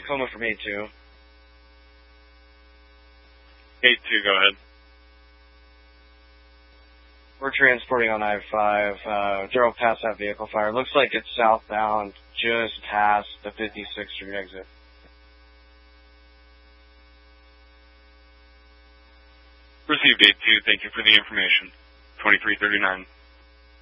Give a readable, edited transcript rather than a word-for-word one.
Tacoma from 8-2. 8-2, go ahead. We're transporting on I-5. Drove past that vehicle fire. Looks like it's southbound, just past the 56th Street exit. Received 8-2. Thank you for the information. 2339.